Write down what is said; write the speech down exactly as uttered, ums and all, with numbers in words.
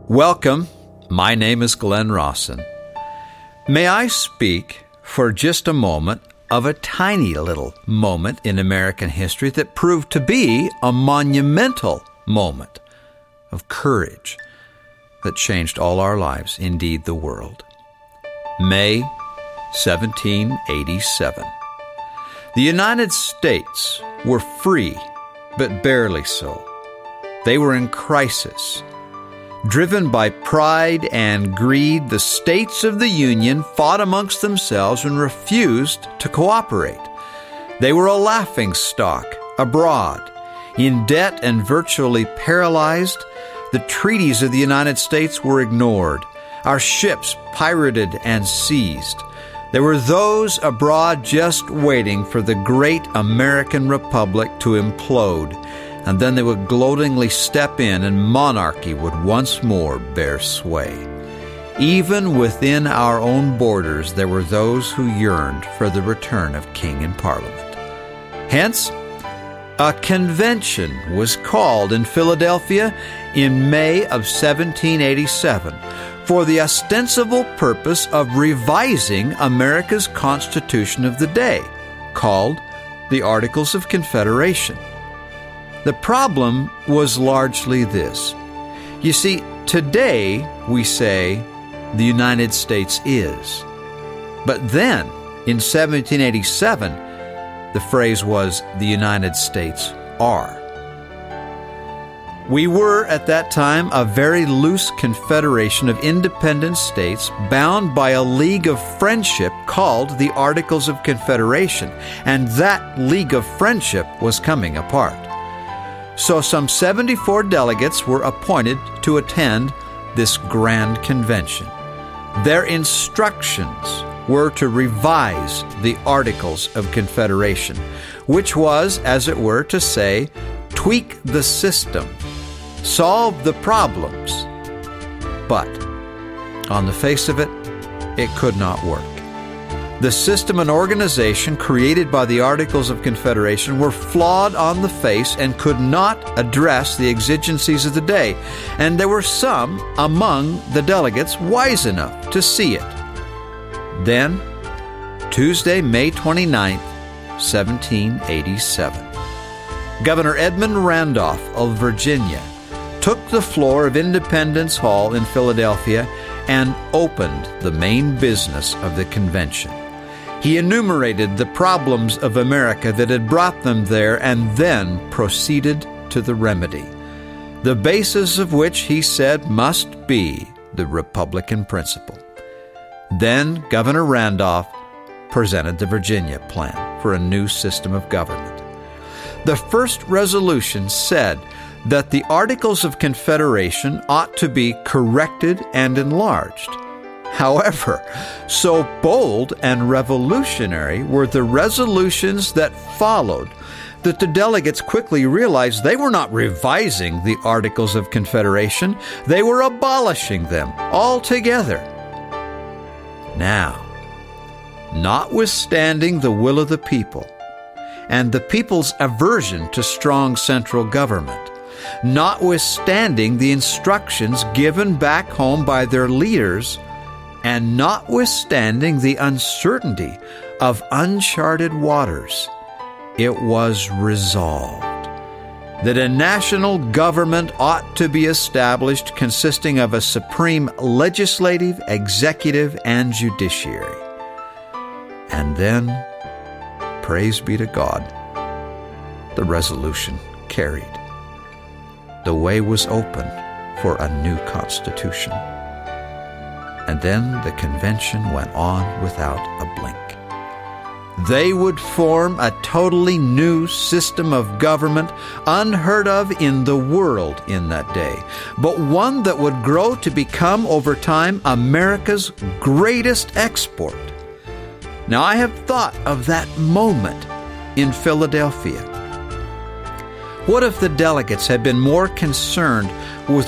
Welcome. My name is Glenn Rawson. May I speak for just a moment of a tiny little moment in American history that proved to be a monumental moment of courage that changed all our lives, indeed the world. May seventeen eighty-seven. The United States were free, but barely so. They were in crisis. Driven by pride and greed, the states of the Union fought amongst themselves and refused to cooperate. They were a laughingstock abroad. In debt and virtually paralyzed, the treaties of the United States were ignored. Our ships pirated and seized. There were those abroad just waiting for the great American Republic to implode, and then they would gloatingly step in and monarchy would once more bear sway. Even within our own borders, there were those who yearned for the return of King and Parliament. Hence, a convention was called in Philadelphia in May of seventeen eighty-seven for the ostensible purpose of revising America's Constitution of the day, called the Articles of Confederation. The problem was largely this. You see, today we say the United States is. But then, in seventeen eighty-seven, the phrase was the United States are. We were, at that time, a very loose confederation of independent states bound by a league of friendship called the Articles of Confederation, and that league of friendship was coming apart. So some seventy-four delegates were appointed to attend this grand convention. Their instructions were to revise the Articles of Confederation, which was, as it were, to say, tweak the system, solve the problems. But on the face of it, it could not work. The system and organization created by the Articles of Confederation were flawed on the face and could not address the exigencies of the day, and there were some among the delegates wise enough to see it. Then, Tuesday, May twenty-ninth, seventeen eighty-seven, Governor Edmund Randolph of Virginia took the floor of Independence Hall in Philadelphia and opened the main business of the convention. He enumerated the problems of America that had brought them there and then proceeded to the remedy, the basis of which, he said, must be the Republican principle. Then Governor Randolph presented the Virginia plan for a new system of government. The first resolution said that the Articles of Confederation ought to be corrected and enlarged. However, so bold and revolutionary were the resolutions that followed that the delegates quickly realized they were not revising the Articles of Confederation, they were abolishing them altogether. Now, notwithstanding the will of the people and the people's aversion to strong central government, notwithstanding the instructions given back home by their leaders, and notwithstanding the uncertainty of uncharted waters, it was resolved that a national government ought to be established consisting of a supreme legislative, executive, and judiciary. And then, praise be to God, the resolution carried. The way was open for a new constitution. And then the convention went on without a blink. They would form a totally new system of government unheard of in the world in that day, but one that would grow to become over time America's greatest export. Now, I have thought of that moment in Philadelphia. What if the delegates had been more concerned with